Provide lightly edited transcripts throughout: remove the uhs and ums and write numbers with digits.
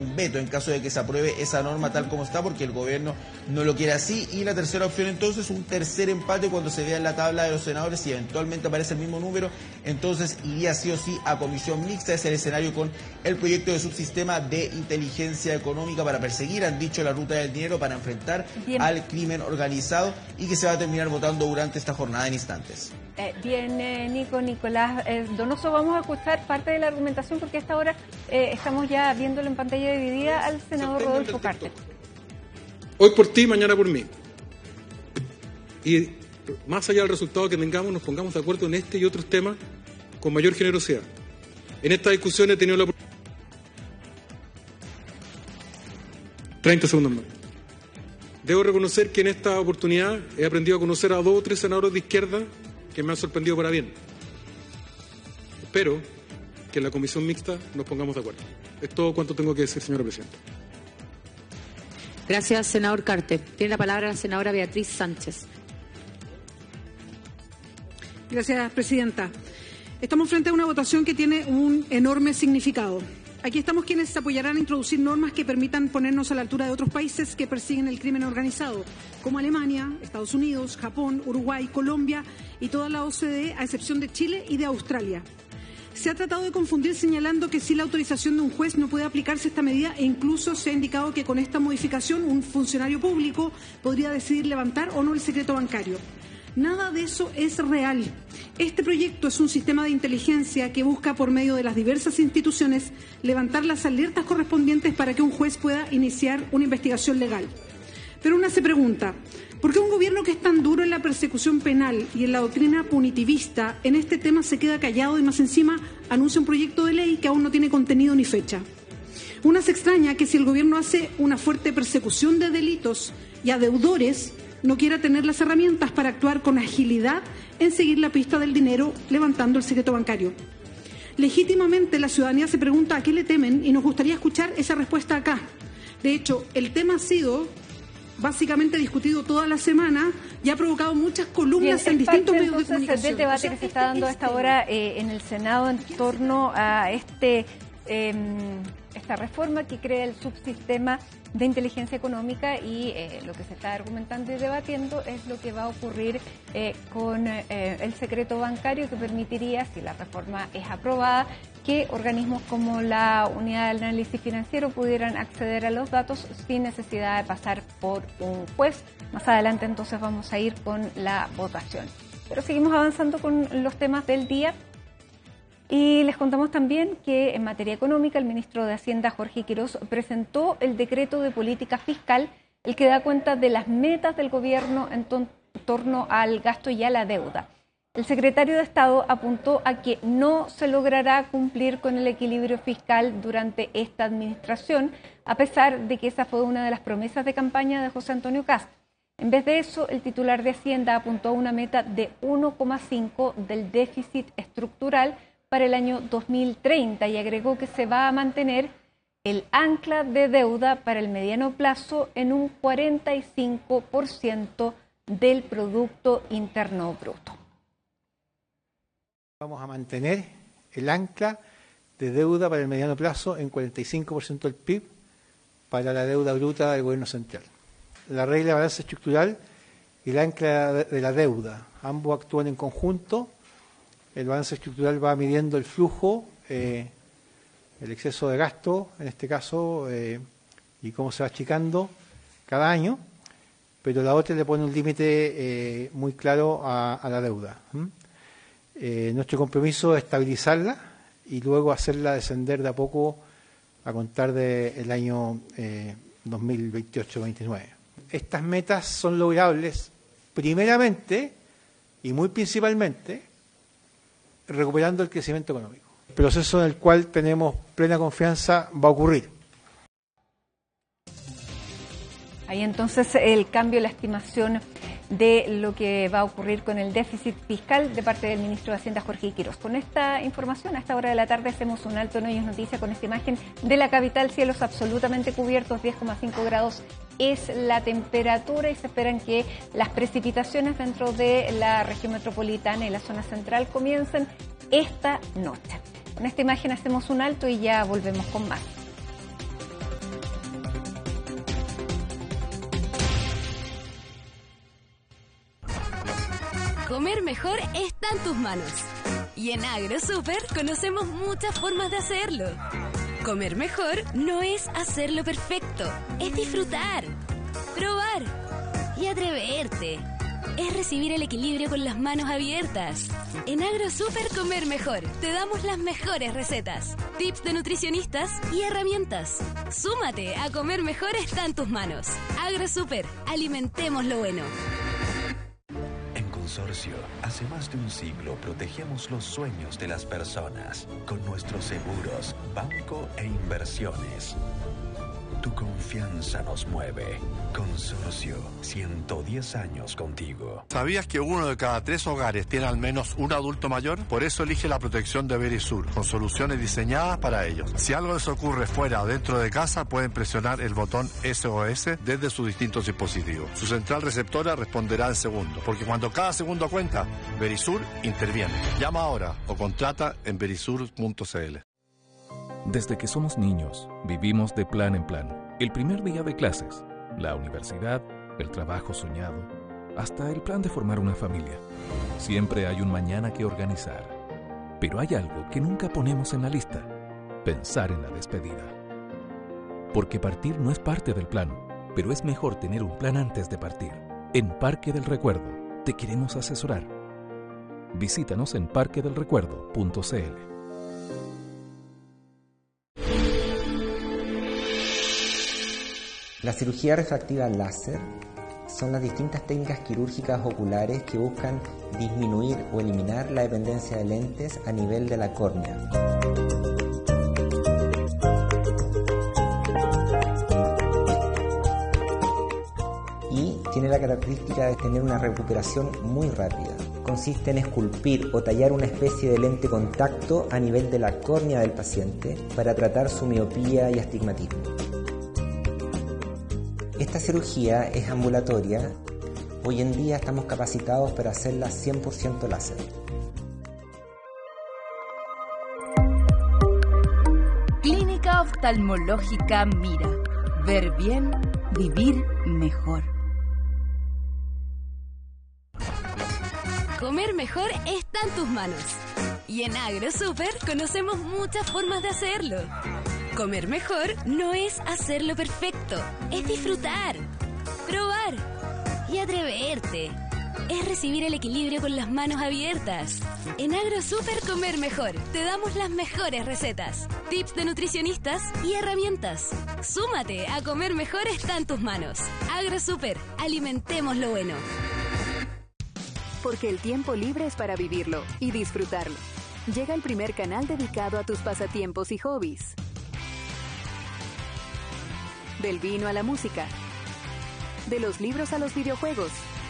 un veto en caso de que se apruebe esa norma tal como está, porque el gobierno no lo quiere así. Y la tercera opción entonces, un tercer empate cuando se vea en la tabla de los senadores y eventualmente aparece el mismo número, entonces iría sí o sí a comisión mixta. Es el escenario con el proyecto de subsistema de inteligencia económica para perseguir, han dicho, la ruta del dinero, para enfrentar al crimen organizado, y que se va a terminar votando durante esta jornada en instantes. Nicolás Donoso, vamos a escuchar parte de la argumentación, porque a esta hora estamos ya viéndolo en pantalla dividida al senador Rodolfo Carter. Hoy por ti, mañana por mí. Y más allá del resultado que tengamos, nos pongamos de acuerdo en este y otros temas con mayor generosidad. En esta discusión he tenido la oportunidad... 30 segundos más. Debo reconocer que en esta oportunidad he aprendido a conocer a 2 o 3 senadores de izquierda que me han sorprendido para bien. Espero que en la comisión mixta nos pongamos de acuerdo. Es todo cuanto tengo que decir, señora presidenta. Gracias, senador Carter. Tiene la palabra la senadora Beatriz Sánchez. Gracias, presidenta. Estamos frente a una votación que tiene un enorme significado. Aquí estamos quienes apoyarán a introducir normas que permitan ponernos a la altura de otros países que persiguen el crimen organizado, como Alemania, Estados Unidos, Japón, Uruguay, Colombia y toda la OCDE, a excepción de Chile y de Australia. Se ha tratado de confundir señalando que sin la autorización de un juez no puede aplicarse esta medida, e incluso se ha indicado que con esta modificación un funcionario público podría decidir levantar o no el secreto bancario. Nada de eso es real. Este proyecto es un sistema de inteligencia que busca, por medio de las diversas instituciones, levantar las alertas correspondientes para que un juez pueda iniciar una investigación legal. Pero una se pregunta, ¿por qué un gobierno que es tan duro en la persecución penal y en la doctrina punitivista en este tema se queda callado y más encima anuncia un proyecto de ley que aún no tiene contenido ni fecha? Una se extraña que si el gobierno hace una fuerte persecución de delitos y a deudores, no quiera tener las herramientas para actuar con agilidad en seguir la pista del dinero levantando el secreto bancario. Legítimamente la ciudadanía se pregunta a qué le temen y nos gustaría escuchar esa respuesta acá. De hecho, el tema ha sido básicamente discutido toda la semana y ha provocado muchas columnas en distintos medios de comunicación. Del debate que se está dando a esta hora en el Senado en torno a esta reforma que crea el subsistema de inteligencia económica, y lo que se está argumentando y debatiendo es lo que va a ocurrir con el secreto bancario, que permitiría, si la reforma es aprobada, que organismos como la Unidad de Análisis Financiero pudieran acceder a los datos sin necesidad de pasar por un juez. Más adelante entonces vamos a ir con la votación. Pero seguimos avanzando con los temas del día. Y les contamos también que en materia económica el ministro de Hacienda, Jorge Quirós, presentó el decreto de política fiscal, el que da cuenta de las metas del gobierno en torno al gasto y a la deuda. El secretario de Estado apuntó a que no se logrará cumplir con el equilibrio fiscal durante esta administración, a pesar de que esa fue una de las promesas de campaña de José Antonio Kast. En vez de eso, el titular de Hacienda apuntó a una meta de 1,5 del déficit estructural para el año 2030 y agregó que se va a mantener el ancla de deuda para el mediano plazo en un 45% del Producto Interno Bruto. Vamos a mantener el ancla de deuda para el mediano plazo en 45% del PIB para la deuda bruta del gobierno central. La regla de balance estructural y el ancla de la deuda, ambos actúan en conjunto. El balance estructural va midiendo el flujo, el exceso de gasto, en este caso, y cómo se va achicando cada año, pero la otra le pone un límite muy claro a la deuda. Nuestro compromiso es estabilizarla y luego hacerla descender de a poco a contar del año 2028-2029. Estas metas son logrables primeramente y muy principalmente recuperando el crecimiento económico. El proceso en el cual tenemos plena confianza va a ocurrir. Ahí entonces el cambio, la estimación de lo que va a ocurrir con el déficit fiscal de parte del ministro de Hacienda, Jorge Quirós. Con esta información, a esta hora de la tarde, hacemos un alto en Hoy es Noticia con esta imagen de la capital, cielos absolutamente cubiertos, 10,5 grados es la temperatura y se esperan que las precipitaciones dentro de la región metropolitana y la zona central comiencen esta noche. Con esta imagen hacemos un alto y ya volvemos con más. Comer mejor está en tus manos. Y en AgroSuper conocemos muchas formas de hacerlo. Comer mejor no es hacerlo perfecto, es disfrutar, probar y atreverte. Es recibir el equilibrio con las manos abiertas. En AgroSuper Comer Mejor te damos las mejores recetas, tips de nutricionistas y herramientas. Súmate a Comer Mejor está en tus manos. AgroSuper, alimentemos lo bueno. En Consorcio, hace más de un siglo protegemos los sueños de las personas con nuestros seguros, banco e inversiones. Tu confianza nos mueve. Consorcio, 110 años contigo. ¿Sabías que 1 de cada 3 hogares tiene al menos un adulto mayor? Por eso elige la protección de Verisur, con soluciones diseñadas para ellos. Si algo les ocurre fuera o dentro de casa, pueden presionar el botón SOS desde sus distintos dispositivos. Su central receptora responderá en segundos, porque cuando cada segundo cuenta, Verisur interviene. Llama ahora o contrata en verisur.cl. Desde que somos niños, vivimos de plan en plan. El primer día de clases, la universidad, el trabajo soñado, hasta el plan de formar una familia. Siempre hay un mañana que organizar. Pero hay algo que nunca ponemos en la lista: pensar en la despedida. Porque partir no es parte del plan, pero es mejor tener un plan antes de partir. En Parque del Recuerdo, te queremos asesorar. Visítanos en parquedelrecuerdo.cl. La cirugía refractiva láser son las distintas técnicas quirúrgicas oculares que buscan disminuir o eliminar la dependencia de lentes a nivel de la córnea. Y tiene la característica de tener una recuperación muy rápida. Consiste en esculpir o tallar una especie de lente contacto a nivel de la córnea del paciente para tratar su miopía y astigmatismo. Esta cirugía es ambulatoria. Hoy en día estamos capacitados para hacerla 100% láser. Clínica Oftalmológica Mira. Ver bien, vivir mejor. Comer mejor está en tus manos. Y en AgroSuper conocemos muchas formas de hacerlo. Comer mejor no es hacerlo perfecto, es disfrutar, probar y atreverte. Es recibir el equilibrio con las manos abiertas. En AgroSuper Comer Mejor te damos las mejores recetas, tips de nutricionistas y herramientas. Súmate a Comer Mejor está en tus manos. AgroSuper, alimentemos lo bueno. Porque el tiempo libre es para vivirlo y disfrutarlo. Llega el primer canal dedicado a tus pasatiempos y hobbies. Del vino a la música, de los libros a los videojuegos,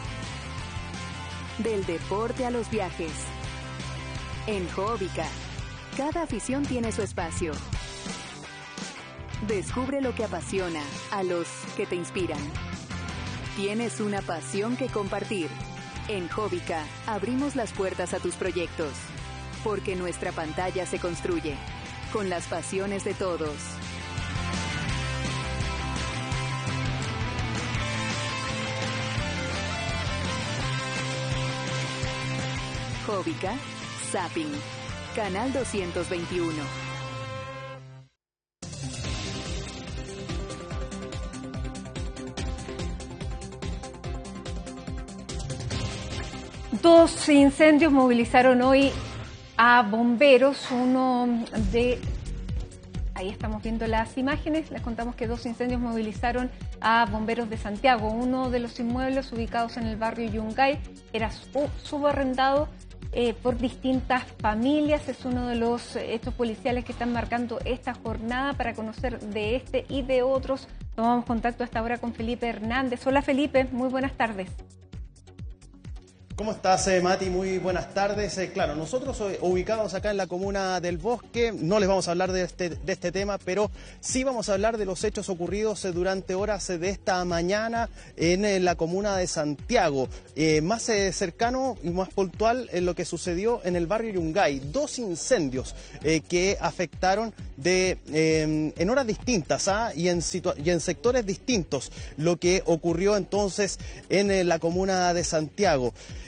del deporte a los viajes. En Hobbica, cada afición tiene su espacio. Descubre lo que apasiona a los que te inspiran. Tienes una pasión que compartir. En Hobbica abrimos las puertas a tus proyectos, porque nuestra pantalla se construye con las pasiones de todos. Hobbica, Zapping, Canal 221. Dos incendios movilizaron hoy a bomberos, uno de... Ahí estamos viendo las imágenes, les contamos que dos incendios movilizaron a bomberos de Santiago. Uno de los inmuebles ubicados en el barrio Yungay era subarrendado por distintas familias. Es uno de los hechos policiales que están marcando esta jornada. Para conocer de este y de otros, tomamos contacto hasta ahora con Felipe Hernández. Hola Felipe, muy buenas tardes. ¿Cómo estás, Mati? Muy buenas tardes. Claro, nosotros ubicados acá en la comuna del Bosque, no les vamos a hablar de este tema, pero sí vamos a hablar de los hechos ocurridos durante horas de esta mañana en la comuna de Santiago. Más cercano y más puntual en lo que sucedió en el barrio Yungay. Dos incendios que afectaron en horas distintas y en sectores distintos lo que ocurrió entonces en la comuna de Santiago.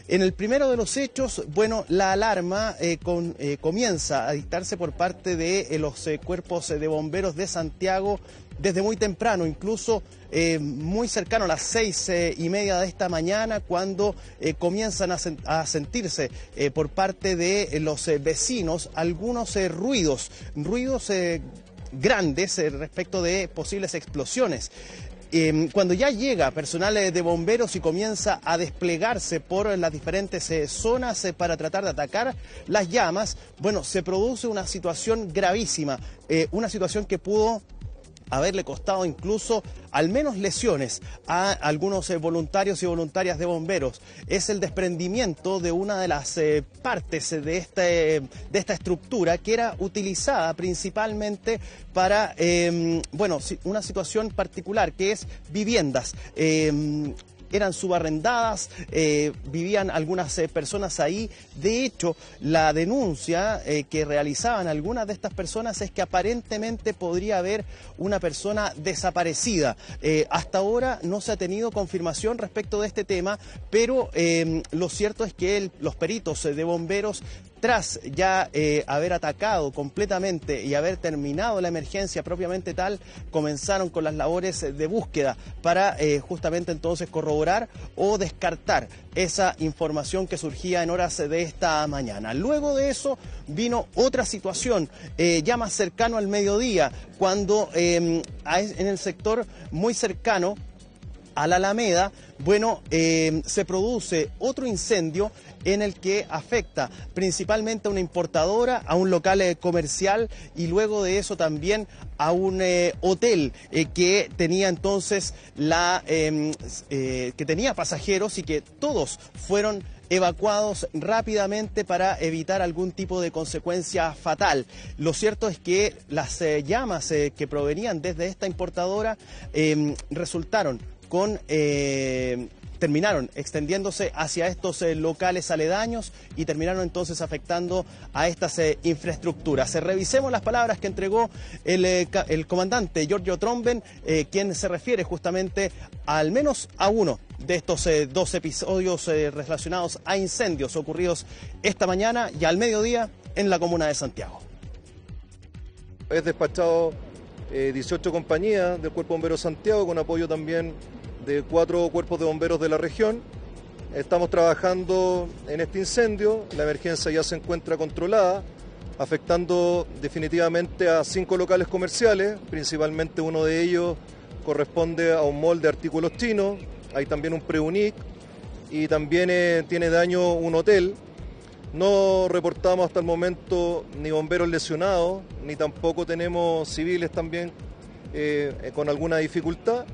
En el primero de los hechos, bueno, la alarma comienza a dictarse por parte de los cuerpos de bomberos de Santiago desde muy temprano, incluso muy cercano a las 6:30 de esta mañana, cuando comienzan a sentirse por parte de los vecinos algunos ruidos grandes respecto de posibles explosiones. Cuando ya llega personal de bomberos y comienza a desplegarse por las diferentes zonas para tratar de atacar las llamas, bueno, se produce una situación gravísima, una situación que pudo haberle costado incluso al menos lesiones a algunos voluntarios y voluntarias de bomberos. Es el desprendimiento de una de las partes de esta estructura que era utilizada principalmente para, bueno, una situación particular que es viviendas. Eran subarrendadas, vivían algunas personas ahí. De hecho, la denuncia que realizaban algunas de estas personas es que aparentemente podría haber una persona desaparecida. Hasta ahora no se ha tenido confirmación respecto de este tema, pero lo cierto es que los peritos de bomberos, tras ya haber atacado completamente y haber terminado la emergencia propiamente tal, comenzaron con las labores de búsqueda para justamente entonces corroborar o descartar esa información que surgía en horas de esta mañana. Luego de eso vino otra situación ya más cercano al mediodía, cuando en el sector muy cercano a la Alameda, bueno, se produce otro incendio en el que afecta principalmente a una importadora, a un local comercial y luego de eso también a un hotel que tenía entonces que tenía pasajeros y que todos fueron evacuados rápidamente para evitar algún tipo de consecuencia fatal. Lo cierto es que las llamas que provenían desde esta importadora resultaron terminaron extendiéndose hacia estos locales aledaños y terminaron entonces afectando a estas infraestructuras. Revisemos las palabras que entregó el comandante Giorgio Tromben, quien se refiere justamente al menos a uno de estos dos episodios relacionados a incendios ocurridos esta mañana y al mediodía en la comuna de Santiago. Es despachado 18 compañías del Cuerpo Bombero Santiago con apoyo también de 4 cuerpos de bomberos de la región. Estamos trabajando en este incendio, la emergencia ya se encuentra controlada, afectando definitivamente a 5 locales comerciales, principalmente uno de ellos corresponde a un mall de artículos chinos, hay también un Preunic y también tiene daño un hotel. No reportamos hasta el momento ni bomberos lesionados, ni tampoco tenemos civiles también con alguna dificultad.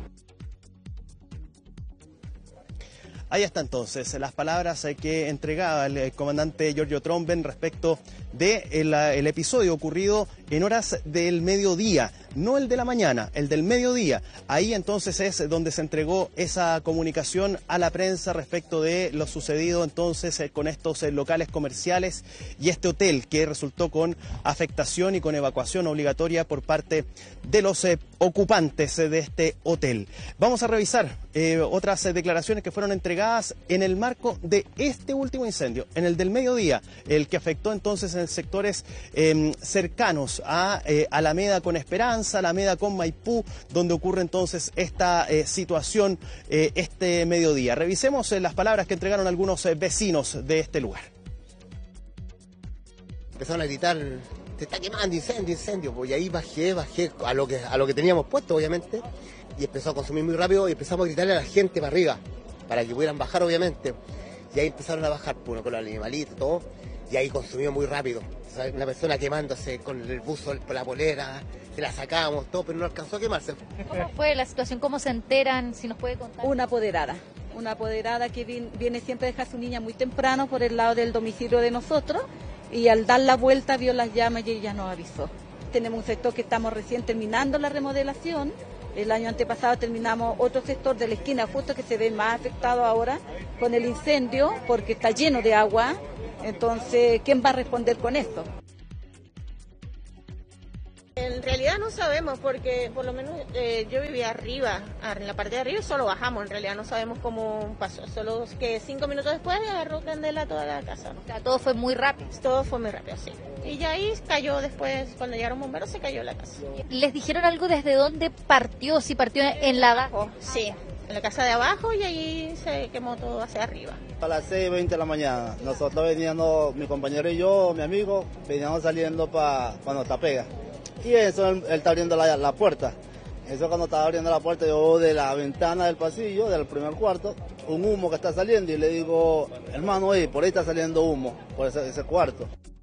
Ahí está entonces las palabras que entregaba el comandante Giorgio Tromben respecto del episodio ocurrido en horas del mediodía, no el de la mañana, el del mediodía. Ahí entonces es donde se entregó esa comunicación a la prensa respecto de lo sucedido entonces con estos locales comerciales y este hotel que resultó con afectación y con evacuación obligatoria por parte de los ocupantes de este hotel. Vamos a revisar otras declaraciones que fueron entregadas en el marco de este último incendio, en el del mediodía, el que afectó entonces en sectores cercanos a Alameda con Esperanza, Alameda con Maipú, donde ocurre entonces esta situación este mediodía. Revisemos las palabras que entregaron algunos vecinos de este lugar. Empezaron a gritar: "Se está quemando, incendio, incendio", pues, y ahí bajé a lo que teníamos puesto, obviamente, y empezó a consumir muy rápido y empezamos a gritarle a la gente para arriba, para que pudieran bajar, obviamente, y ahí empezaron a bajar, pues, con los animalitos, todo, y ahí consumió muy rápido. O sea, una persona quemándose con el buzo, por la polera, se la sacábamos, todo, pero no alcanzó a quemarse. ¿Cómo fue la situación? ¿Cómo se enteran? Si nos puede contar. Una apoderada que viene siempre a dejar a su niña muy temprano por el lado del domicilio de nosotros, y al dar la vuelta vio las llamas y ella nos avisó. Tenemos un sector que estamos recién terminando la remodelación. El año antepasado terminamos otro sector de la esquina justo que se ve más afectado ahora con el incendio porque está lleno de agua. Entonces, ¿quién va a responder con esto? En realidad no sabemos porque por lo menos yo vivía arriba, en la parte de arriba, y solo bajamos. En realidad no sabemos cómo pasó, solo que 5 minutos después agarró candela toda la casa, ¿no? O sea, todo fue muy rápido. Todo fue muy rápido, sí. Y ya ahí cayó después, cuando llegaron bomberos, se cayó la casa. ¿Les dijeron algo desde dónde partió? Si partió en la abajo. Sí, en la casa de abajo y ahí se quemó todo hacia arriba. A las 6:20 de la mañana, nosotros veníamos, mi compañero y yo, mi amigo, veníamos saliendo para Tapega. Y eso, él está abriendo la puerta. Eso cuando estaba abriendo la puerta, yo de la ventana del pasillo, del primer cuarto, un humo que está saliendo y le digo, hermano, por ahí está saliendo humo, por ese cuarto.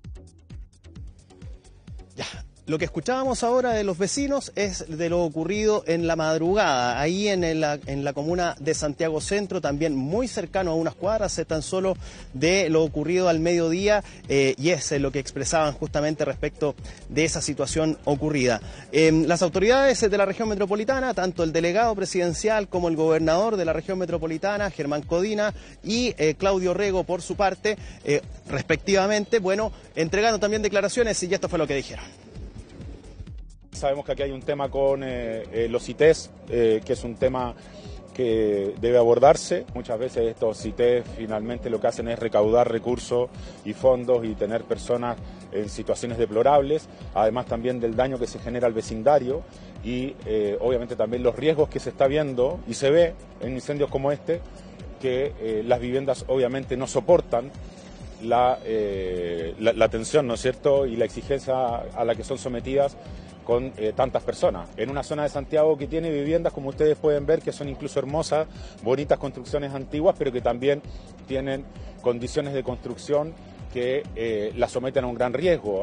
Lo que escuchábamos ahora de los vecinos es de lo ocurrido en la madrugada, ahí en la comuna de Santiago Centro, también muy cercano a unas cuadras, tan solo de lo ocurrido al mediodía, y es lo que expresaban justamente respecto de esa situación ocurrida. Las autoridades de la región metropolitana, tanto el delegado presidencial como el gobernador de la región metropolitana, Germán Codina, y Claudio Rego, por su parte, respectivamente, entregaron también declaraciones y esto fue lo que dijeron. Sabemos que aquí hay un tema con los CITES, que es un tema que debe abordarse. Muchas veces estos CITES finalmente lo que hacen es recaudar recursos y fondos y tener personas en situaciones deplorables, además también del daño que se genera al vecindario y obviamente también los riesgos que se está viendo y se ve en incendios como este, que las viviendas obviamente no soportan la tensión, ¿no es cierto?, y la exigencia a la que son sometidas con tantas personas. En una zona de Santiago que tiene viviendas, como ustedes pueden ver, que son incluso hermosas, bonitas construcciones antiguas, pero que también tienen condiciones de construcción que las someten a un gran riesgo.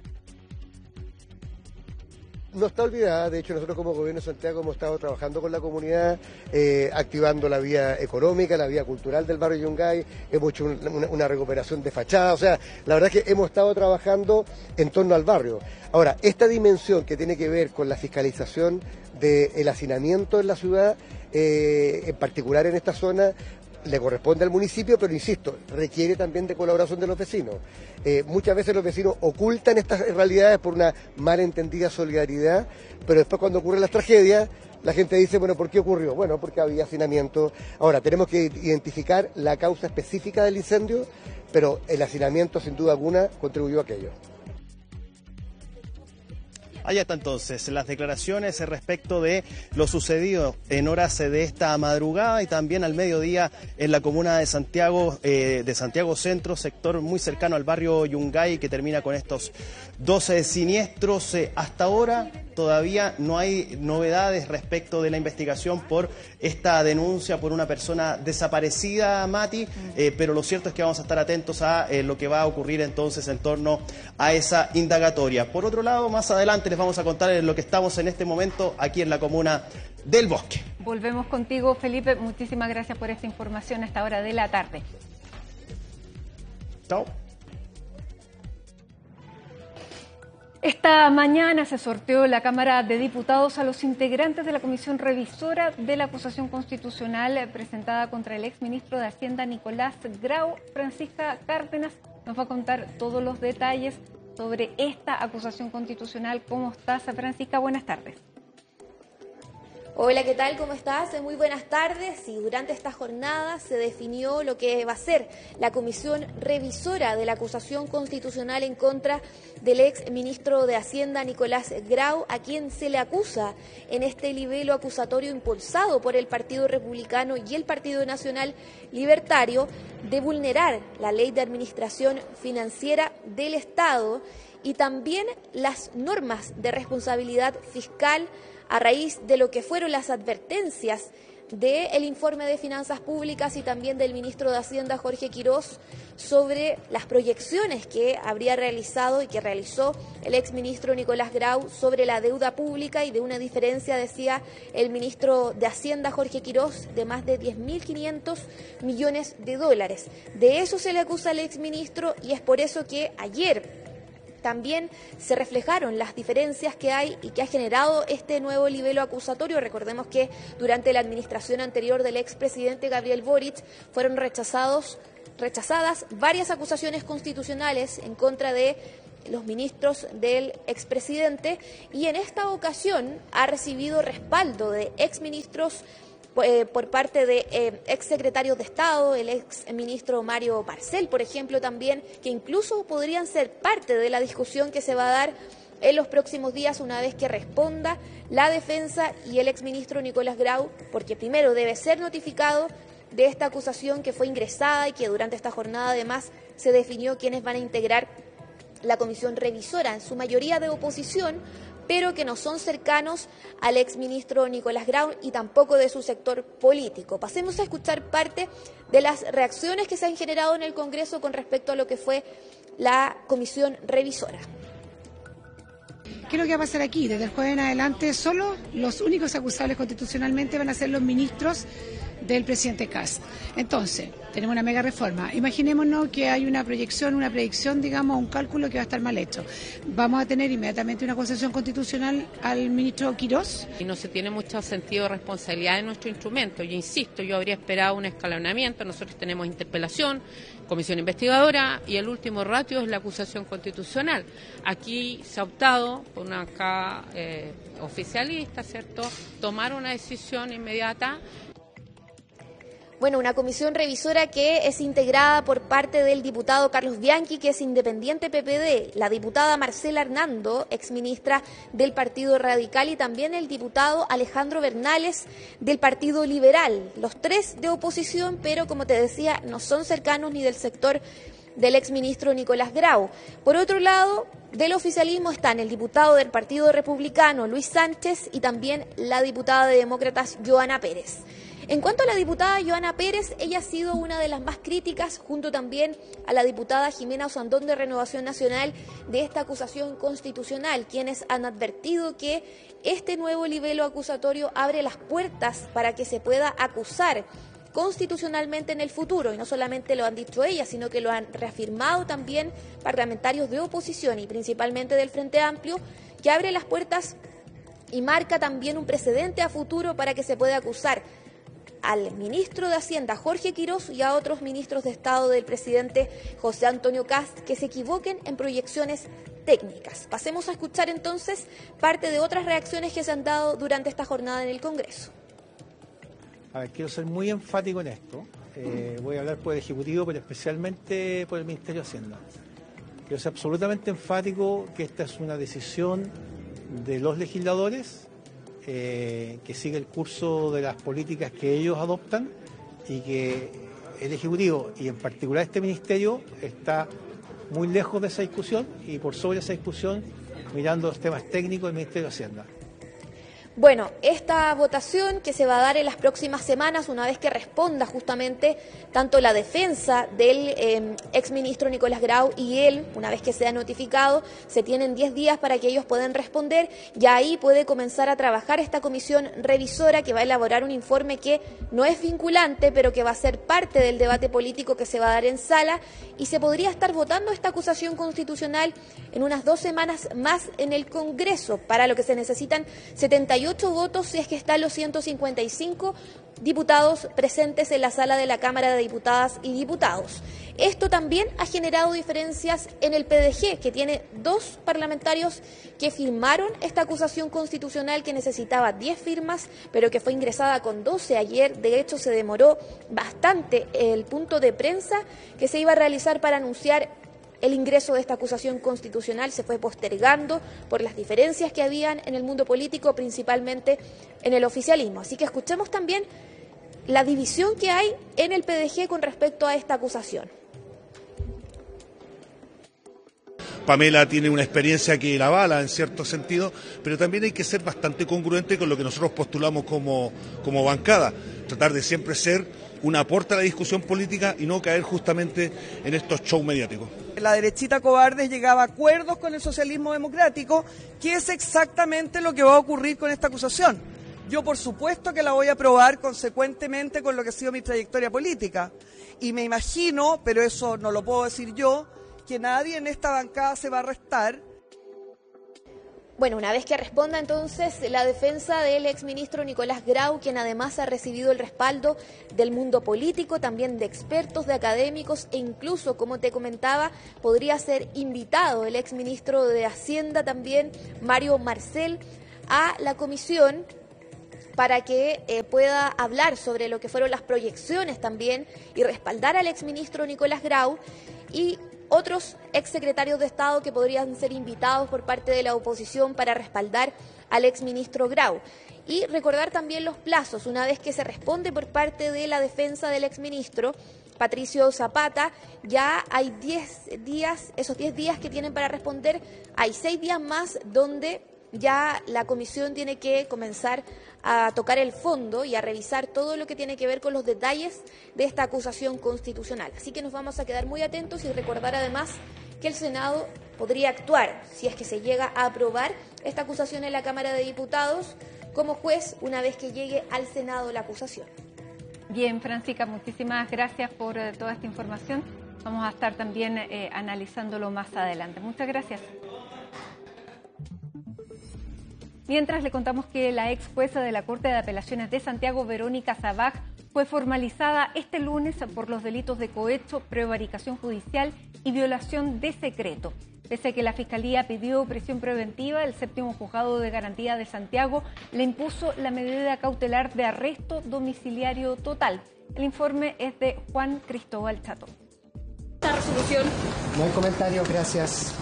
No está olvidada, de hecho nosotros como Gobierno de Santiago hemos estado trabajando con la comunidad, activando la vía económica, la vía cultural del barrio Yungay, hemos hecho una recuperación de fachada, o sea, la verdad es que hemos estado trabajando en torno al barrio. Ahora, esta dimensión que tiene que ver con la fiscalización del hacinamiento en la ciudad, en particular en esta zona, le corresponde al municipio, pero insisto, requiere también de colaboración de los vecinos. Muchas veces los vecinos ocultan estas realidades por una malentendida solidaridad, pero después cuando ocurren las tragedias, la gente dice, bueno, ¿por qué ocurrió? Bueno, porque había hacinamiento. Ahora, tenemos que identificar la causa específica del incendio, pero el hacinamiento sin duda alguna contribuyó a aquello. Allá está entonces las declaraciones respecto de lo sucedido en horas de esta madrugada y también al mediodía en la comuna de Santiago Centro, sector muy cercano al barrio Yungay, que termina con estos 12 siniestros. Hasta ahora todavía no hay novedades respecto de la investigación por esta denuncia por una persona desaparecida, Mati, pero lo cierto es que vamos a estar atentos a lo que va a ocurrir entonces en torno a esa indagatoria. Por otro lado, más adelante les vamos a contar en lo que estamos en este momento aquí en la comuna del Bosque. Volvemos contigo, Felipe. Muchísimas gracias por esta información a esta hora de la tarde. Chao. Esta mañana se sorteó la Cámara de Diputados a los integrantes de la Comisión Revisora de la Acusación Constitucional presentada contra el exministro de Hacienda Nicolás Grau. Francisca Cárdenas nos va a contar todos los detalles sobre esta acusación constitucional. ¿Cómo estás, Francisca? Buenas tardes. Hola, ¿qué tal? ¿Cómo estás? Muy buenas tardes. Y durante esta jornada se definió lo que va a ser la comisión revisora de la acusación constitucional en contra del ex ministro de Hacienda, Nicolás Grau, a quien se le acusa en este libelo acusatorio impulsado por el Partido Republicano y el Partido Nacional Libertario de vulnerar la Ley de Administración Financiera del Estado y también las normas de responsabilidad fiscal a raíz de lo que fueron las advertencias del informe de Finanzas Públicas y también del ministro de Hacienda, Jorge Quirós, sobre las proyecciones que habría realizado y que realizó el exministro Nicolás Grau sobre la deuda pública y de una diferencia, decía el ministro de Hacienda, Jorge Quirós, de más de 10.500 millones de dólares. De eso se le acusa al exministro y es por eso que ayer también se reflejaron las diferencias que hay y que ha generado este nuevo libelo acusatorio. Recordemos que durante la administración anterior del expresidente Gabriel Boric fueron rechazadas varias acusaciones constitucionales en contra de los ministros del expresidente, y en esta ocasión ha recibido respaldo de exministros por parte de exsecretarios de Estado, el exministro Mario Parcel, por ejemplo, también, que incluso podrían ser parte de la discusión que se va a dar en los próximos días una vez que responda la defensa y el exministro Nicolás Grau, porque primero debe ser notificado de esta acusación que fue ingresada y que durante esta jornada además se definió quiénes van a integrar la comisión revisora, en su mayoría de oposición, pero que no son cercanos al exministro Nicolás Grau y tampoco de su sector político. Pasemos a escuchar parte de las reacciones que se han generado en el Congreso con respecto a lo que fue la comisión revisora. ¿Qué es lo que va a pasar aquí? Desde el jueves en adelante, solo los únicos acusables constitucionalmente van a ser los ministros del presidente Kast. Entonces, tenemos una mega reforma. Imaginémonos que hay una predicción, digamos, un cálculo que va a estar mal hecho. Vamos a tener inmediatamente una concesión constitucional al ministro Quirós. Y no se tiene mucho sentido de responsabilidad de nuestro instrumento. Yo insisto, yo habría esperado un escalonamiento. Nosotros tenemos interpelación, comisión investigadora y el último ratio es la acusación constitucional. Aquí se ha optado por una oficialista, ¿cierto?, tomar una decisión inmediata. Bueno, una comisión revisora que es integrada por parte del diputado Carlos Bianchi, que es independiente PPD, la diputada Marcela Hernando, exministra del Partido Radical, y también el diputado Alejandro Bernales del Partido Liberal. Los tres de oposición, pero como te decía, no son cercanos ni del sector del exministro Nicolás Grau. Por otro lado, del oficialismo están el diputado del Partido Republicano, Luis Sánchez, y también la diputada de Demócratas, Johanna Pérez. En cuanto a la diputada Johanna Pérez, ella ha sido una de las más críticas, junto también a la diputada Jimena Osandón de Renovación Nacional, de esta acusación constitucional, quienes han advertido que este nuevo libelo acusatorio abre las puertas para que se pueda acusar constitucionalmente en el futuro, y no solamente lo han dicho ellas, sino que lo han reafirmado también parlamentarios de oposición y principalmente del Frente Amplio, que abre las puertas y marca también un precedente a futuro para que se pueda acusar al ministro de Hacienda, Jorge Quirós, y a otros ministros de Estado del presidente José Antonio Kast que se equivoquen en proyecciones técnicas. Pasemos a escuchar entonces parte de otras reacciones que se han dado durante esta jornada en el Congreso. A ver, quiero ser muy enfático en esto. Voy a hablar por el Ejecutivo, pero especialmente por el Ministerio de Hacienda. Quiero ser absolutamente enfático que esta es una decisión de los legisladores, que sigue el curso de las políticas que ellos adoptan, y que el Ejecutivo, y en particular este Ministerio, está muy lejos de esa discusión y por sobre esa discusión mirando los temas técnicos del Ministerio de Hacienda. Bueno, esta votación que se va a dar en las próximas semanas, una vez que responda justamente tanto la defensa del exministro Nicolás Grau y él, una vez que sea notificado, se tienen 10 días para que ellos puedan responder, y ahí puede comenzar a trabajar esta comisión revisora que va a elaborar un informe que no es vinculante, pero que va a ser parte del debate político que se va a dar en sala, y se podría estar votando esta acusación constitucional en unas 2 semanas más en el Congreso, para lo que se necesitan 78 votos si es que están los 155 diputados presentes en la sala de la Cámara de Diputadas y Diputados. Esto también ha generado diferencias en el PDG, que tiene 2 parlamentarios que firmaron esta acusación constitucional que necesitaba 10 firmas, pero que fue ingresada con 12 ayer. De hecho, se demoró bastante el punto de prensa que se iba a realizar para anunciar el ingreso de esta acusación constitucional. Se fue postergando por las diferencias que habían en el mundo político, principalmente en el oficialismo. Así que escuchemos también la división que hay en el PDG con respecto a esta acusación. Pamela tiene una experiencia que la avala en cierto sentido, pero también hay que ser bastante congruente con lo que nosotros postulamos como bancada, tratar de siempre ser un aporte a la discusión política y no caer justamente en estos shows mediáticos. La derechita cobarde llegaba a acuerdos con el socialismo democrático, que es exactamente lo que va a ocurrir con esta acusación. Yo por supuesto que la voy a aprobar consecuentemente con lo que ha sido mi trayectoria política, y me imagino, pero eso no lo puedo decir yo, que nadie en esta bancada se va a restar. Bueno, una vez que responda entonces la defensa del exministro Nicolás Grau, quien además ha recibido el respaldo del mundo político, también de expertos, de académicos e incluso, como te comentaba, podría ser invitado el exministro de Hacienda también, Mario Marcel, a la comisión para que pueda hablar sobre lo que fueron las proyecciones también y respaldar al exministro Nicolás Grau y otros exsecretarios de Estado que podrían ser invitados por parte de la oposición para respaldar al exministro Grau. Y recordar también los plazos, una vez que se responde por parte de la defensa del exministro Patricio Zapata, ya hay 10 días, esos 10 días que tienen para responder, hay 6 días más donde ya la comisión tiene que comenzar a tocar el fondo y a revisar todo lo que tiene que ver con los detalles de esta acusación constitucional. Así que nos vamos a quedar muy atentos y recordar además que el Senado podría actuar, si es que se llega a aprobar esta acusación en la Cámara de Diputados, como juez una vez que llegue al Senado la acusación. Bien, Francisca, muchísimas gracias por toda esta información. Vamos a estar también analizándolo más adelante. Muchas gracias. Mientras le contamos que la ex jueza de la Corte de Apelaciones de Santiago, Verónica Sabaj, fue formalizada este lunes por los delitos de cohecho, prevaricación judicial y violación de secreto. Pese a que la Fiscalía pidió prisión preventiva, el séptimo juzgado de garantía de Santiago le impuso la medida cautelar de arresto domiciliario total. El informe es de Juan Cristóbal Chato. Esta resolución. No hay comentario, gracias.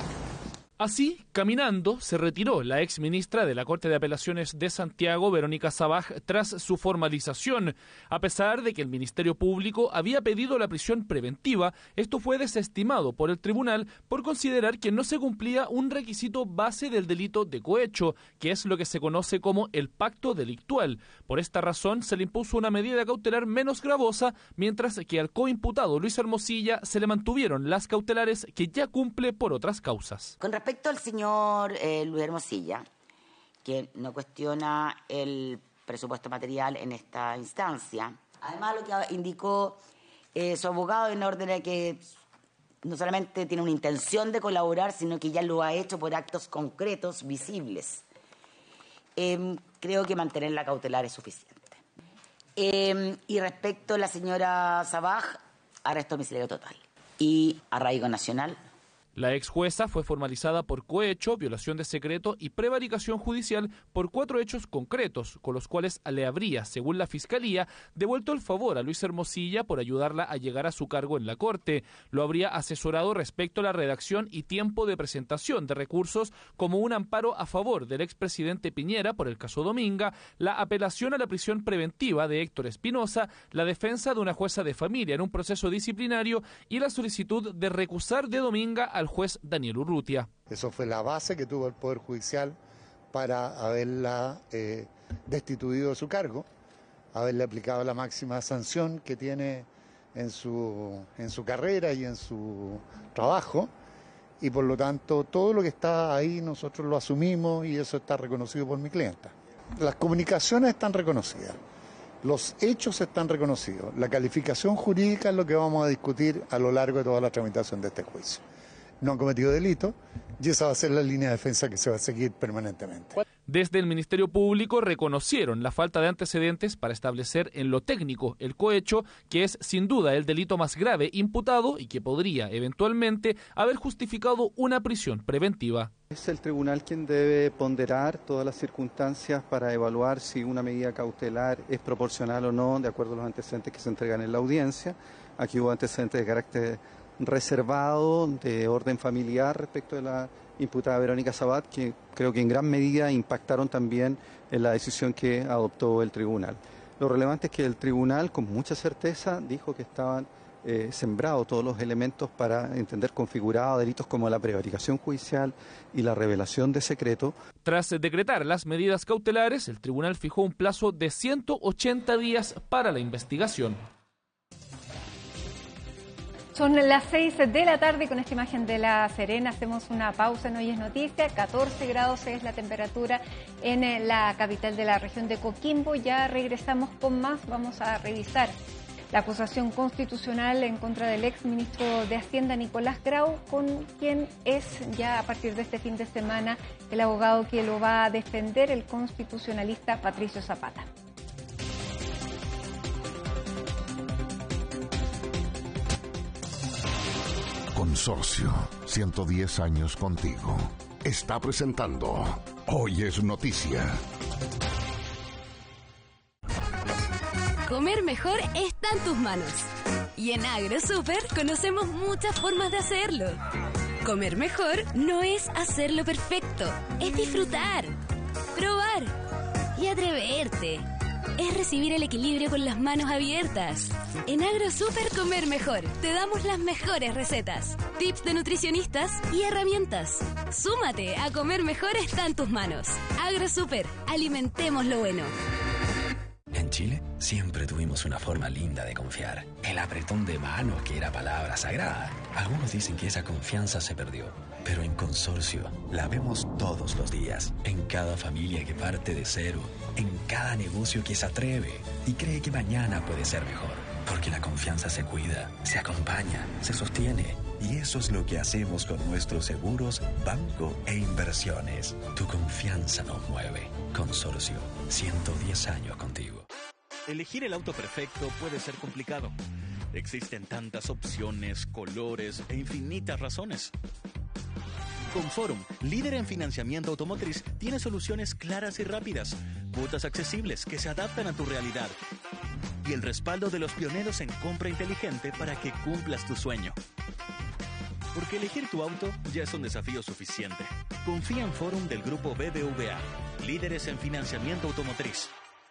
Así, caminando, se retiró la exministra de la Corte de Apelaciones de Santiago, Verónica Sabaj, tras su formalización. A pesar de que el Ministerio Público había pedido la prisión preventiva, esto fue desestimado por el tribunal por considerar que no se cumplía un requisito base del delito de cohecho, que es lo que se conoce como el pacto delictual. Por esta razón, se le impuso una medida cautelar menos gravosa, mientras que al coimputado Luis Hermosilla se le mantuvieron las cautelares que ya cumple por otras causas. Con respecto al señor Luis Hermosilla, que no cuestiona el presupuesto material en esta instancia, además lo que indicó su abogado en orden a que no solamente tiene una intención de colaborar, sino que ya lo ha hecho por actos concretos, visibles. Creo que mantener la cautelar es suficiente. Y respecto a la señora Sabaj, arresto domiciliario total y arraigo nacional. La ex jueza fue formalizada por cohecho, violación de secreto y prevaricación judicial por 4 hechos concretos, con los cuales le habría, según la Fiscalía, devuelto el favor a Luis Hermosilla por ayudarla a llegar a su cargo en la Corte. Lo habría asesorado respecto a la redacción y tiempo de presentación de recursos, como un amparo a favor del expresidente Piñera por el caso Dominga, la apelación a la prisión preventiva de Héctor Espinosa, la defensa de una jueza de familia en un proceso disciplinario y la solicitud de recusar de Dominga al juez Daniel Urrutia. Eso fue la base que tuvo el Poder Judicial para haberla destituido de su cargo, haberle aplicado la máxima sanción que tiene en su carrera y en su trabajo, y por lo tanto todo lo que está ahí nosotros lo asumimos y eso está reconocido por mi clienta. Las comunicaciones están reconocidas, los hechos están reconocidos, la calificación jurídica es lo que vamos a discutir a lo largo de toda la tramitación de este juicio. No han cometido delito y esa va a ser la línea de defensa que se va a seguir permanentemente. Desde el Ministerio Público reconocieron la falta de antecedentes para establecer en lo técnico el cohecho, que es sin duda el delito más grave imputado y que podría eventualmente haber justificado una prisión preventiva. Es el tribunal quien debe ponderar todas las circunstancias para evaluar si una medida cautelar es proporcional o no, de acuerdo a los antecedentes que se entregan en la audiencia. Aquí hubo antecedentes de carácter reservado, de orden familiar respecto de la imputada Verónica Sabaj, que creo que en gran medida impactaron también en la decisión que adoptó el tribunal. Lo relevante es que el tribunal con mucha certeza dijo que estaban sembrados todos los elementos para entender configurados delitos como la prevaricación judicial y la revelación de secreto. Tras decretar las medidas cautelares, el tribunal fijó un plazo de 180 días para la investigación. Son las 6 de la tarde, con esta imagen de La Serena hacemos una pausa en Hoy es Noticia. 14 grados es la temperatura en la capital de la región de Coquimbo. Ya regresamos con más, vamos a revisar la acusación constitucional en contra del ex ministro de Hacienda, Nicolás Grau, con quien es ya a partir de este fin de semana el abogado que lo va a defender, el constitucionalista Patricio Zapata. Consorcio, 110 años contigo. Está presentando Hoy es Noticia. Comer mejor está en tus manos. Y en AgroSuper conocemos muchas formas de hacerlo. Comer mejor no es hacerlo perfecto, es disfrutar, probar y atreverte. Es recibir el equilibrio con las manos abiertas. En AgroSuper Comer Mejor te damos las mejores recetas, tips de nutricionistas y herramientas. Súmate a Comer Mejor está en tus manos. AgroSuper, alimentemos lo bueno. En Chile siempre tuvimos una forma linda de confiar. El apretón de manos, que era palabra sagrada. Algunos dicen que esa confianza se perdió, pero en Consorcio la vemos todos los días. En cada familia que parte de cero, en cada negocio que se atreve y cree que mañana puede ser mejor. Porque la confianza se cuida, se acompaña, se sostiene. Y eso es lo que hacemos con nuestros seguros, banco e inversiones. Tu confianza nos mueve. Consorcio, 110 años contigo. Elegir el auto perfecto puede ser complicado. Existen tantas opciones, colores e infinitas razones. Conforum, líder en financiamiento automotriz, tiene soluciones claras y rápidas, cuotas accesibles que se adaptan a tu realidad y el respaldo de los pioneros en compra inteligente para que cumplas tu sueño. Porque elegir tu auto ya es un desafío suficiente. Confía en Forum del grupo BBVA, líderes en financiamiento automotriz.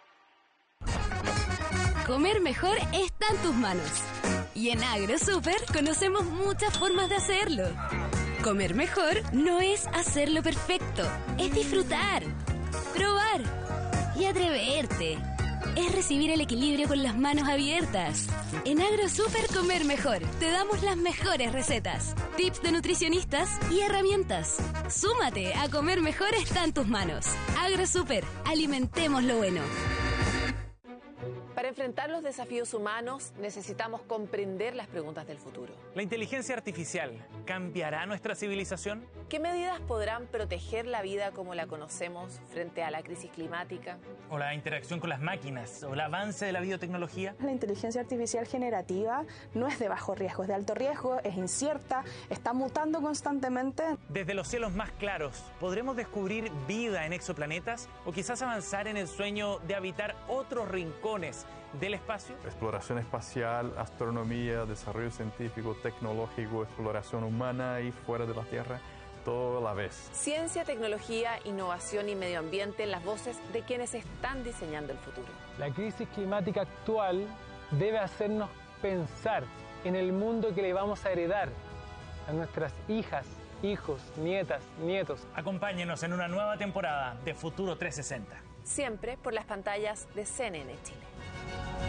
Comer mejor está en tus manos. Y en AgroSuper conocemos muchas formas de hacerlo. Comer mejor no es hacerlo perfecto, es disfrutar, probar y atreverte. Es recibir el equilibrio con las manos abiertas. En AgroSuper Comer Mejor te damos las mejores recetas, tips de nutricionistas y herramientas. Súmate a Comer Mejor está en tus manos. AgroSuper, alimentemos lo bueno. Para enfrentar los desafíos humanos necesitamos comprender las preguntas del futuro. ¿La inteligencia artificial cambiará nuestra civilización? ¿Qué medidas podrán proteger la vida como la conocemos frente a la crisis climática? ¿O la interacción con las máquinas? ¿O el avance de la biotecnología? La inteligencia artificial generativa no es de bajo riesgo, es de alto riesgo, es incierta, está mutando constantemente. Desde los cielos más claros, ¿podremos descubrir vida en exoplanetas? ¿O quizás avanzar en el sueño de habitar otros rincones del espacio? Exploración espacial, astronomía, desarrollo científico, tecnológico, exploración humana y fuera de la Tierra, todo a la vez. Ciencia, tecnología, innovación y medio ambiente en las voces de quienes están diseñando el futuro. La crisis climática actual debe hacernos pensar en el mundo que le vamos a heredar a nuestras hijas, hijos, nietas, nietos. Acompáñenos en una nueva temporada de Futuro 360. Siempre por las pantallas de CNN Chile.